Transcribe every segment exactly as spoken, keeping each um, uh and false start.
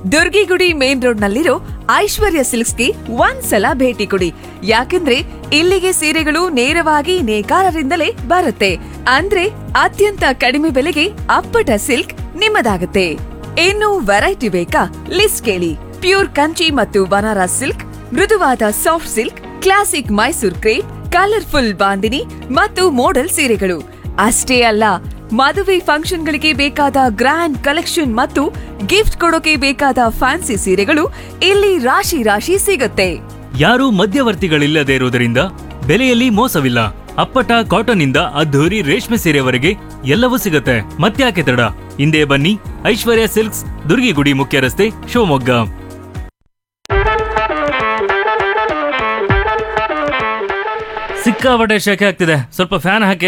Durgigudi main road ನಲ್ಲಿರೋ ಐಶ್ವರ್ಯ ಸಿಲ್ಕ್ಸ್ಗೆ ಒಂದ್ಸಲ ಭೇಟಿ ಕೊಡಿ. ಯಾಕಂದ್ರೆ ಇಲ್ಲಿಗೆ ಸೀರೆಗಳು ನೇರವಾಗಿ ನೇಕಾರರಿಂದಲೇ ಬರುತ್ತೆ. ಅಂದ್ರೆ ಅತ್ಯಂತ ಕಡಿಮೆ ಬೆಲೆಗೆ ಅಪ್ಪಟ ಸಿಲ್ಕ್ ನಿಮ್ಮದಾಗುತ್ತೆ. ಇನ್ನು ವೆರೈಟಿ ಬೇಕಾ? ಲಿಸ್ಟ್ ಕೇಳಿ. ಪ್ಯೂರ್ ಕಂಚಿ ಮತ್ತು ಬನಾರಸ್ ಸಿಲ್ಕ್, ಮೃದುವಾದ soft silk, classic Mysore crepe, colourful bandhani ಮತ್ತು ಮೋಡಲ್ ಸೀರೆಗಳು ಅಷ್ಟೇ ಅಲ್ಲ, ಮದುವೆ ಫಂಕ್ಷನ್ಗಳಿಗೆ ಬೇಕಾದ ಗ್ರ್ಯಾಂಡ್ ಕಲೆಕ್ಷನ್ ಮತ್ತು ಗಿಫ್ಟ್ ಕೊಡೋಕೆ ಬೇಕಾದ ಫ್ಯಾನ್ಸಿ ಸೀರೆಗಳು ಇಲ್ಲಿ ರಾಶಿ ರಾಶಿ ಸಿಗುತ್ತೆ. ಯಾರೂ ಮಧ್ಯವರ್ತಿಗಳಿಲ್ಲದೆ ಇರುವುದರಿಂದ ಬೆಲೆಯಲ್ಲಿ ಮೋಸವಿಲ್ಲ. ಅಪ್ಪಟ ಕಾಟನ್ ಇಂದ ಅದ್ಧೂರಿ ರೇಷ್ಮೆ ಸೀರೆವರೆಗೆ ಎಲ್ಲವೂ ಸಿಗುತ್ತೆ. ಮತ್ತ್ಯಾಕೆ ತಡ, ಹಿಂದೆ ಬನ್ನಿ. ಐಶ್ವರ್ಯ ಸಿಲ್ಕ್ಸ್, ದುರ್ಗಿಗುಡಿ ಮುಖ್ಯ ರಸ್ತೆ, ಶಿವಮೊಗ್ಗ. ಸಿಕ್ಕಾಪಟ್ಟೆ ಶೆಕೆ ಆಗ್ತಿದೆ, ಸ್ವಲ್ಪ ಫ್ಯಾನ್ ಹಾಕೆ.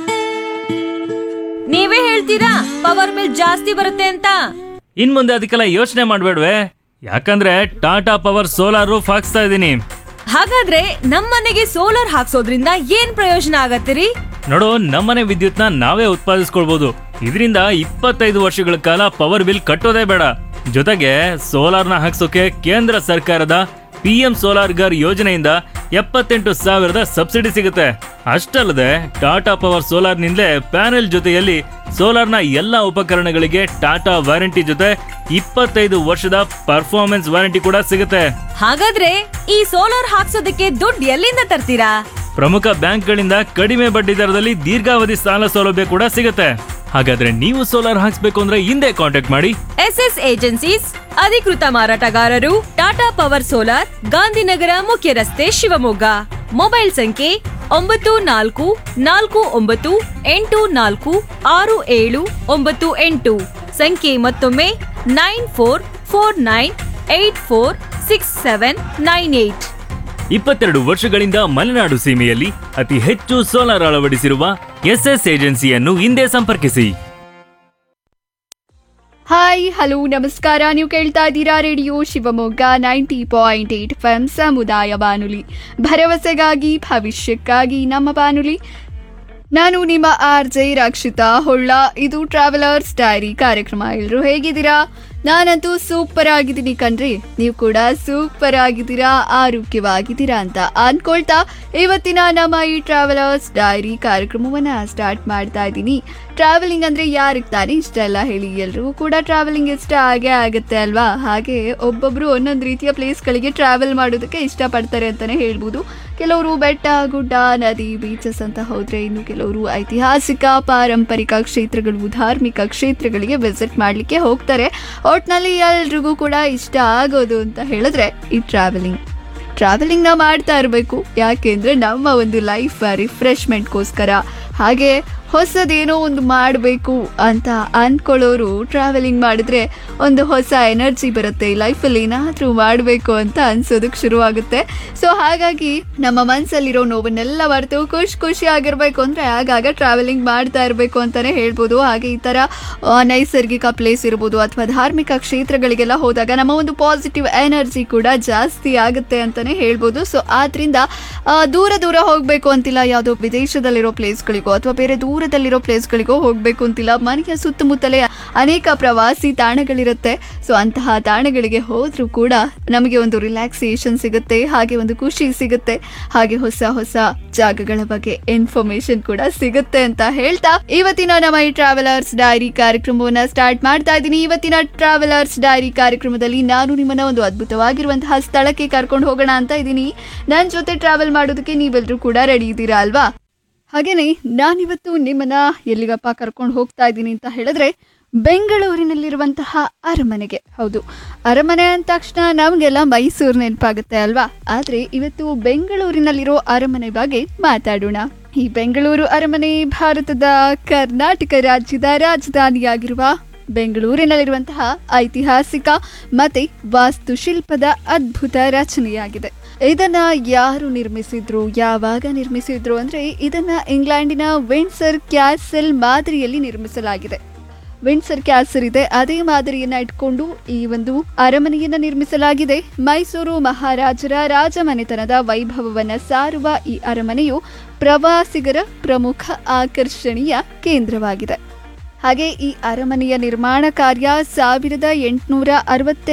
ನೀವೇ ಹೇಳ್ತೀರಾ ಪವರ್ ಬಿಲ್ ಜಾಸ್ತಿ ಬರುತ್ತೆ ಅಂತ. ಇನ್ ಮುಂದೆ ಅದಕ್ಕೆಲ್ಲ ಯೋಚನೆ ಮಾಡ್ಬೇಡ್ವೆ, ಯಾಕಂದ್ರೆ ಟಾಟಾ ಪವರ್ ಸೋಲಾರ್ ರೂಫ್ ಹಾಕ್ಸ್ತಾ ಇದೀನಿ. ಹಾಗಾದ್ರೆ ನಮ್ಮನೆಗೆ ಸೋಲಾರ್ ಹಾಕ್ಸೋದ್ರಿಂದ ಏನ್ ಪ್ರಯೋಜನ ಆಗತ್ತಿರಿ? ನೋಡು, ನಮ್ಮನೆ ವಿದ್ಯುತ್ನ ನಾವೇ ಉತ್ಪಾದಿಸ್ಕೊಳ್ಬಹುದು. ಇದರಿಂದ ಇಪ್ಪತ್ತೈದು ವರ್ಷಗಳ ಕಾಲ ಪವರ್ ಬಿಲ್ ಕಟ್ಟೋದೇ ಬೇಡ. ಜೊತೆಗೆ ಸೋಲಾರ್ನ ಹಾಕ್ಸೋಕೆ ಕೇಂದ್ರ ಸರ್ಕಾರದ ಪಿ ಎಂ ಸೋಲಾರ್ ಗರ್ ಯೋಜನೆಯಿಂದ ಎಪ್ಪತ್ತೆಂಟು ಸಾವಿರದ ಸಬ್ಸಿಡಿ ಸಿಗುತ್ತೆ. ಅಷ್ಟಲ್ಲದೆ ಟಾಟಾ ಪವರ್ ಸೋಲಾರ್ ನಿಂದಲೇ ಪ್ಯಾನೆಲ್ ಜೊತೆಯಲ್ಲಿ ಸೋಲಾರ್ನ ಎಲ್ಲಾ ಉಪಕರಣಗಳಿಗೆ ಟಾಟಾ ವಾರಂಟಿ ಜೊತೆ ಇಪ್ಪತ್ತೈದು ವರ್ಷದ ಪರ್ಫಾರ್ಮೆನ್ಸ್ ವಾರಂಟಿ ಕೂಡ ಸಿಗುತ್ತೆ. ಹಾಗಾದ್ರೆ ಈ ಸೋಲಾರ್ ಹಾಕ್ಸೋದಕ್ಕೆ ದುಡ್ಡು ಎಲ್ಲಿಂದ ತರ್ತೀರಾ? ಪ್ರಮುಖ ಬ್ಯಾಂಕ್ಗಳಿಂದ ಕಡಿಮೆ ಬಡ್ಡಿ ದರದಲ್ಲಿ ದೀರ್ಘಾವಧಿ ಸಾಲ ಸೌಲಭ್ಯ ಕೂಡ ಸಿಗುತ್ತೆ. ಹಾಗಾದ್ರೆ ನೀವು ಸೋಲಾರ್ ಹಾಕ್ಸ್ಬೇಕು ಅಂದ್ರೆ ಹಿಂದೆ ಕಾಂಟ್ಯಾಕ್ಟ್ ಮಾಡಿ. ಎಸ್ ಎಸ್ ಏಜೆನ್ಸೀಸ್ ಅಧಿಕೃತ ಮಾರಾಟಗಾರರು, ಟಾಟಾ ಪವರ್ ಸೋಲಾರ್, ಗಾಂಧಿನಗರ ಮುಖ್ಯ ರಸ್ತೆ, ಶಿವಮೊಗ್ಗ. ಮೊಬೈಲ್ ಸಂಖ್ಯೆ ಒಂಬತ್ತು ನಾಲ್ಕು ನಾಲ್ಕು ಒಂಬತ್ತು ಎಂಟು ನಾಲ್ಕು ಆರು ಏಳು ಒಂಬತ್ತು ಎಂಟು. ಸಂಖ್ಯೆ ಮತ್ತೊಮ್ಮೆ nine four four nine eight four six seven nine eight. ಇಪ್ಪತ್ತೆರಡು ವರ್ಷಗಳಿಂದ ಮಲೆನಾಡು ಸೀಮೆಯಲ್ಲಿ ಅತಿ ಹೆಚ್ಚು ಸೋಲಾರ್ ಅಳವಡಿಸಿರುವ ಎಸ್ಎಸ್ ಏಜೆನ್ಸಿಯನ್ನು ಹಿಂದೆ ಸಂಪರ್ಕಿಸಿ. ಹಾಯ್, ಹಲೋ, ನಮಸ್ಕಾರ. ನೀವು ಕೇಳ್ತಾ ಇದ್ದೀರಾ radio Shivamogga ninety point eight F M ಸಮುದಾಯ ಬಾನುಲಿ, ಭರವಸೆಗಾಗಿ ಭವಿಷ್ಯಕ್ಕಾಗಿ ನಮ್ಮ ಬಾನುಲಿ. ನಾನು ನಿಮ್ಮ ಆರ್ ಜೆ ರಕ್ಷಿತಾ ಹೊಳ್ಳ. ಇದು ಟ್ರಾವೆಲರ್ಸ್ ಡೈರಿ ಕಾರ್ಯಕ್ರಮ. ಎಲ್ಲರೂ ಹೇಗಿದ್ದೀರಾ? ನಾನಂತೂ ಸೂಪರ್ ಆಗಿದ್ದೀನಿ ಕಣ್ರಿ. ನೀವು ಕೂಡ ಸೂಪರ್ ಆಗಿದ್ದೀರಾ, ಆರೋಗ್ಯವಾಗಿದ್ದೀರಾ ಅಂತ ಅನ್ಕೊಳ್ತಾ ಇವತ್ತಿನ ನಮ್ಮ ಈ ಟ್ರಾವೆಲರ್ಸ್ ಡೈರಿ ಕಾರ್ಯಕ್ರಮವನ್ನ ಸ್ಟಾರ್ಟ್ ಮಾಡ್ತಾ ಇದ್ದೀನಿ. ಟ್ರಾವೆಲಿಂಗ್ ಅಂದ್ರೆ ಯಾರಿಗೆ ತಾನೇ ಇಷ್ಟ ಇಲ್ಲ ಹೇಳಿ? ಎಲ್ರಿಗೂ ಕೂಡ ಟ್ರಾವೆಲಿಂಗ್ ಇಷ್ಟ ಆಗೇ ಆಗುತ್ತೆ ಅಲ್ವಾ? ಹಾಗೆ ಒಬ್ಬೊಬ್ರು ಒಂದೊಂದು ರೀತಿಯ ಪ್ಲೇಸ್ಗಳಿಗೆ ಟ್ರಾವೆಲ್ ಮಾಡೋದಕ್ಕೆ ಇಷ್ಟಪಡ್ತಾರೆ ಅಂತಾನೆ ಹೇಳ್ಬೋದು. ಕೆಲವರು ಬೆಟ್ಟ, ಗುಡ್ಡ, ನದಿ, ಬೀಚಸ್ ಅಂತ ಹೋದ್ರೆ, ಇನ್ನು ಕೆಲವರು ಐತಿಹಾಸಿಕ, ಪಾರಂಪರಿಕ ಕ್ಷೇತ್ರಗಳು, ಧಾರ್ಮಿಕ ಕ್ಷೇತ್ರಗಳಿಗೆ ವಿಸಿಟ್ ಮಾಡ್ಲಿಕ್ಕೆ ಹೋಗ್ತಾರೆ. ಒಟ್ನಲ್ಲಿ ಎಲ್ರಿಗೂ ಕೂಡ ಇಷ್ಟ ಆಗೋದು ಅಂತ ಹೇಳಿದ್ರೆ ಈ ಟ್ರಾವೆಲಿಂಗ್. ಟ್ರಾವೆಲಿಂಗ್ ನ ಮಾಡ್ತಾ ಇರಬೇಕು. ಯಾಕೆಂದ್ರೆ ನಮ್ಮ ಒಂದು ಲೈಫ್ ರಿಫ್ರೆಶ್ಮೆಂಟ್ಗೋಸ್ಕರ, ಹಾಗೆ ಹೊಸದೇನೋ ಒಂದು ಮಾಡಬೇಕು ಅಂತ ಅನ್ಕೊಳ್ಳೋರು ಟ್ರಾವೆಲಿಂಗ್ ಮಾಡಿದ್ರೆ ಒಂದು ಹೊಸ ಎನರ್ಜಿ ಬರುತ್ತೆ. ಲೈಫಲ್ಲಿ ಏನಾದರೂ ಮಾಡಬೇಕು ಅಂತ ಅನ್ಸೋದಕ್ಕೆ ಶುರುವಾಗುತ್ತೆ. ಸೊ ಹಾಗಾಗಿ ನಮ್ಮ ಮನಸ್ಸಲ್ಲಿರೋ ನೋವನ್ನೆಲ್ಲ ಮರೆತು ಖುಷಿ ಖುಷಿ ಆಗಿರಬೇಕು ಅಂದರೆ ಆಗಾಗ ಟ್ರಾವೆಲಿಂಗ್ ಮಾಡ್ತಾ ಇರಬೇಕು ಅಂತಲೇ ಹೇಳ್ಬೋದು. ಹಾಗೆ ಈ ಥರ ನೈಸರ್ಗಿಕ ಪ್ಲೇಸ್ ಇರ್ಬೋದು ಅಥವಾ ಧಾರ್ಮಿಕ ಕ್ಷೇತ್ರಗಳಿಗೆಲ್ಲ ಹೋದಾಗ ನಮ್ಮ ಒಂದು ಪಾಸಿಟಿವ್ ಎನರ್ಜಿ ಕೂಡ ಜಾಸ್ತಿ ಆಗುತ್ತೆ ಅಂತಲೇ ಹೇಳ್ಬೋದು. ಸೊ ಆದ್ದರಿಂದ ದೂರ ದೂರ ಹೋಗಬೇಕು ಅಂತಿಲ್ಲ, ಯಾವುದೋ ವಿದೇಶದಲ್ಲಿರೋ ಪ್ಲೇಸ್ಗಳಿಗೋ ಅಥವಾ ಬೇರೆ ದೂರ ದೂರದಲ್ಲಿರೋ ಪ್ಲೇಸ್ಗಳಿಗೂ ಹೋಗ್ಬೇಕು ಅಂತಿಲ್ಲ. ಮನೆಯ ಸುತ್ತಮುತ್ತಲೇ ಅನೇಕ ಪ್ರವಾಸಿ ತಾಣಗಳಿರುತ್ತೆ. ಸೊ ಅಂತಹ ತಾಣಗಳಿಗೆ ಹೋದ್ರೂ ಕೂಡ ನಮಗೆ ಒಂದು ರಿಲ್ಯಾಕ್ಸೇಷನ್ ಸಿಗುತ್ತೆ, ಹಾಗೆ ಒಂದು ಖುಷಿ ಸಿಗುತ್ತೆ, ಹಾಗೆ ಹೊಸ ಹೊಸ ಜಾಗಗಳ ಬಗ್ಗೆ ಇನ್ಫಾರ್ಮೇಶನ್ ಕೂಡ ಸಿಗುತ್ತೆ ಅಂತ ಹೇಳ್ತಾ ಇವತ್ತಿನ ನಮ್ಮ ಈ ಟ್ರಾವೆಲರ್ಸ್ ಡೈರಿ ಕಾರ್ಯಕ್ರಮವನ್ನ ಸ್ಟಾರ್ಟ್ ಮಾಡ್ತಾ ಇದ್ದೀನಿ. ಇವತ್ತಿನ ಟ್ರಾವೆಲರ್ಸ್ ಡೈರಿ ಕಾರ್ಯಕ್ರಮದಲ್ಲಿ ನಾನು ನಿಮ್ಮನ್ನ ಒಂದು ಅದ್ಭುತವಾಗಿರುವಂತಹ ಸ್ಥಳಕ್ಕೆ ಕರ್ಕೊಂಡು ಹೋಗೋಣ ಅಂತ ಇದ್ದೀನಿ. ನನ್ನ ಜೊತೆ ಟ್ರಾವೆಲ್ ಮಾಡೋದಕ್ಕೆ ನೀವೆಲ್ಲರೂ ಕೂಡ ರೆಡಿ ಇದ್ದೀರಾ ಅಲ್ವಾ? ಹಾಗೇನೆ ನಾನಿವತ್ತು ನಿಮ್ಮನ್ನ ಎಲ್ಲಿಗಪ್ಪ ಕರ್ಕೊಂಡು ಹೋಗ್ತಾ ಇದ್ದೀನಿ ಅಂತ ಹೇಳಿದ್ರೆ ಬೆಂಗಳೂರಿನಲ್ಲಿರುವಂತಹ ಅರಮನೆಗೆ. ಹೌದು, ಅರಮನೆ ಅಂದ ತಕ್ಷಣ ನಮಗೆಲ್ಲ ಮೈಸೂರು ನೆನಪಾಗುತ್ತೆ ಅಲ್ವಾ? ಆದರೆ ಇವತ್ತು ಬೆಂಗಳೂರಿನಲ್ಲಿರೋ ಅರಮನೆ ಬಗ್ಗೆ ಮಾತಾಡೋಣ. ಈ ಬೆಂಗಳೂರು ಅರಮನೆ ಭಾರತದ ಕರ್ನಾಟಕ ರಾಜ್ಯದ ರಾಜಧಾನಿಯಾಗಿರುವ ಬೆಂಗಳೂರಿನಲ್ಲಿರುವಂತಹ ಐತಿಹಾಸಿಕ ಮತ್ತೆ ವಾಸ್ತುಶಿಲ್ಪದ ಅದ್ಭುತ ರಚನೆಯಾಗಿದೆ. ಇದನ್ನ ಯಾರು ನಿರ್ಮಿಸಿದ್ರು, ಯಾವಾಗ ನಿರ್ಮಿಸಿದ್ರು ಅಂದ್ರೆ ಇದನ್ನ ಇಂಗ್ಲೆಂಡಿನ ವಿಂಡ್ಸರ್ ಕ್ಯಾಸಲ್ ಮಾದರಿಯಲ್ಲಿ ನಿರ್ಮಿಸಲಾಗಿದೆ. ವಿಂಡ್ಸರ್ ಕ್ಯಾಸಲ್ ಇದೆ, ಅದೇ ಮಾದರಿಯನ್ನ ಇಟ್ಕೊಂಡು ಈ ಒಂದು ಅರಮನೆಯನ್ನ ನಿರ್ಮಿಸಲಾಗಿದೆ. ಮೈಸೂರು ಮಹಾರಾಜರ ರಾಜಮನೆತನದ ವೈಭವವನ್ನ ಸಾರುವ ಈ ಅರಮನೆಯು ಪ್ರವಾಸಿಗರ ಪ್ರಮುಖ ಆಕರ್ಷಣೆಯ ಕೇಂದ್ರವಾಗಿದೆ. ಹಾಗೆ ಈ ಅರಮನೆಯ ನಿರ್ಮಾಣ ಕಾರ್ಯ ಸಾವಿರದ ಎಂಟುನೂರ ಅರವತ್ತ